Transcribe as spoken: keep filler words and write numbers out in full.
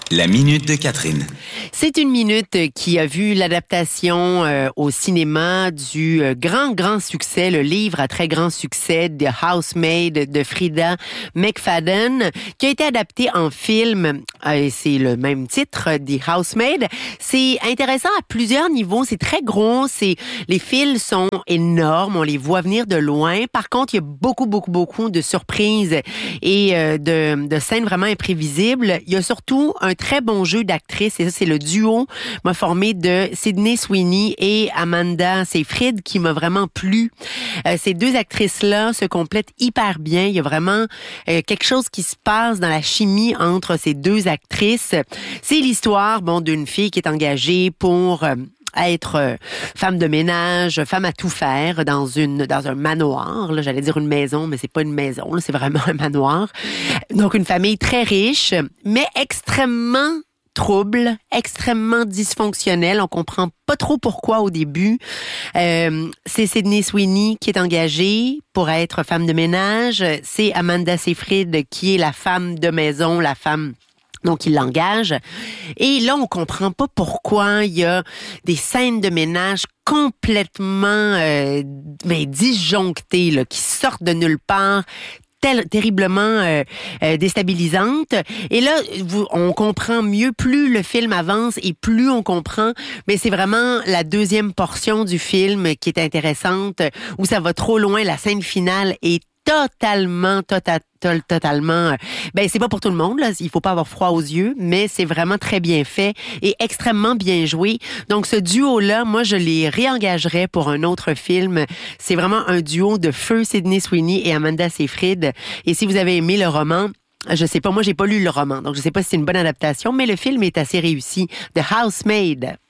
La minute de Catherine. C'est une minute qui a vu l'adaptation euh, au cinéma du euh, grand, grand succès, le livre à très grand succès The Housemaid de Frida McFadden, qui a été adapté en film. Euh, c'est le même titre, The Housemaid. C'est intéressant à plusieurs niveaux. C'est très gros. C'est les fils sont énormes. On les voit venir de loin. Par contre, il y a beaucoup, beaucoup, beaucoup de surprises et euh, de, de scènes vraiment imprévisibles. Il y a surtout un très bon jeu d'actrices, et ça, c'est le duo m'a formé de Sydney Sweeney et Amanda Seyfried qui m'a vraiment plu. Euh, ces deux actrices-là se complètent hyper bien. Il y a vraiment euh, quelque chose qui se passe dans la chimie entre ces deux actrices. C'est l'histoire, bon, d'une fille qui est engagée pour euh, être euh, femme de ménage, femme à tout faire dans une dans un manoir. Là, j'allais dire une maison, mais c'est pas une maison. Là, c'est vraiment un manoir. Donc une famille très riche, mais extrêmement trouble, extrêmement dysfonctionnelle. On comprend pas trop pourquoi au début. Euh, c'est Sydney Sweeney qui est engagée pour être femme de ménage. C'est Amanda Seyfried qui est la femme de maison, la femme. Donc, il l'engage. Et là, on comprend pas pourquoi il y a des scènes de ménage complètement euh, mais disjonctées, là, qui sortent de nulle part, tel, terriblement euh, euh, déstabilisantes. Et là, vous, on comprend mieux, plus le film avance et plus on comprend. Mais c'est vraiment la deuxième portion du film qui est intéressante, où ça va trop loin. La scène finale est totalement, tota- to- totalement, euh, ben c'est pas pour tout le monde, là. Il faut pas avoir froid aux yeux, mais c'est vraiment très bien fait et extrêmement bien joué. Donc ce duo-là, moi je les réengagerais pour un autre film. C'est vraiment un duo de feu, Sydney Sweeney et Amanda Seyfried. Et si vous avez aimé le roman, je sais pas, moi j'ai pas lu le roman, donc je sais pas si c'est une bonne adaptation, mais le film est assez réussi. The Housemaid.